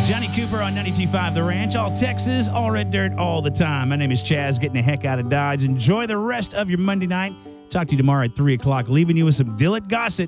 Johnny Cooper on 92.5 The Ranch, all Texas, all red dirt, all the time. My name is Chaz, getting the heck out of Dodge. Enjoy the rest of your Monday night. Talk to you tomorrow at 3 o'clock, leaving you with some Dillett gossip.